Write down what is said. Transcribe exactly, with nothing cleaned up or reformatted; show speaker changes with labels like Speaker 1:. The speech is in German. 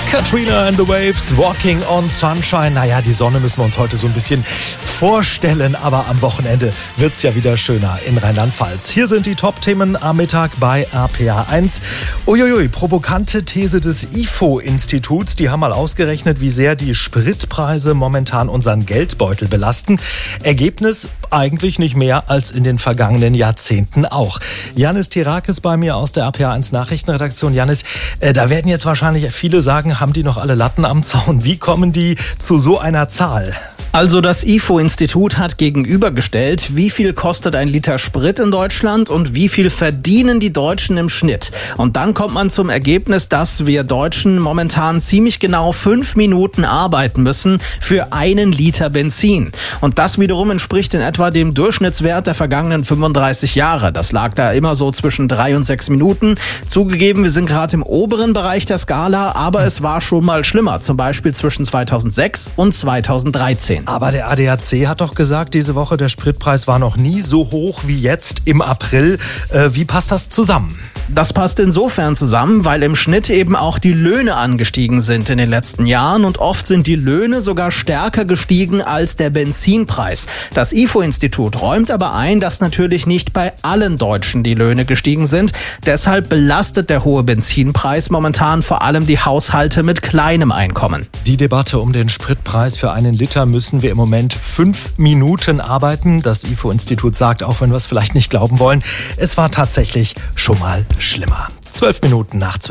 Speaker 1: Katrina and the Waves, Walking on Sunshine. Naja, die Sonne müssen wir uns heute so ein bisschen vorstellen, aber am Wochenende wird's ja wieder schöner in Rheinland-Pfalz. Hier sind die Top-Themen am Mittag bei R P R eins. Uiuiui, provokante These des I F O-Instituts. Die haben mal ausgerechnet, wie sehr die Spritpreise momentan unseren Geldbeutel belasten. Ergebnis eigentlich nicht mehr als in den vergangenen Jahrzehnten auch. Janis Tirakis bei mir aus der R P R eins Nachrichtenredaktion. Janis, äh, da werden jetzt wahrscheinlich viele sagen, haben die noch alle Latten am Zaun? Wie kommen die zu so einer Zahl?
Speaker 2: Also das I F O-Institut hat gegenübergestellt, wie viel kostet ein Liter Sprit in Deutschland und wie viel verdienen die Deutschen im Schnitt. Und dann kommt man zum Ergebnis, dass wir Deutschen momentan ziemlich genau fünf Minuten arbeiten müssen für einen Liter Benzin. Und das wiederum entspricht in etwa dem Durchschnittswert der vergangenen fünfunddreißig Jahre. Das lag da immer so zwischen drei und sechs Minuten. Zugegeben, wir sind gerade im oberen Bereich der Skala, aber es war schon mal schlimmer, zum Beispiel zwischen zweitausendsechs und zweitausenddreizehn.
Speaker 1: Aber der A D A C hat doch gesagt, diese Woche der Spritpreis war noch nie so hoch wie jetzt im April. Äh, wie passt das zusammen?
Speaker 2: Das passt insofern zusammen, weil im Schnitt eben auch die Löhne angestiegen sind in den letzten Jahren und oft sind die Löhne sogar stärker gestiegen als der Benzinpreis. Das I F O-Institut räumt aber ein, dass natürlich nicht bei allen Deutschen die Löhne gestiegen sind. Deshalb belastet der hohe Benzinpreis momentan vor allem die Haushalte mit kleinem Einkommen.
Speaker 1: Die Debatte um den Spritpreis für einen Liter müssen wir im Moment fünf Minuten arbeiten. Das I F O-Institut sagt, auch wenn wir es vielleicht nicht glauben wollen, es war tatsächlich schon mal schlimmer. Zwölf Minuten nach zwölf.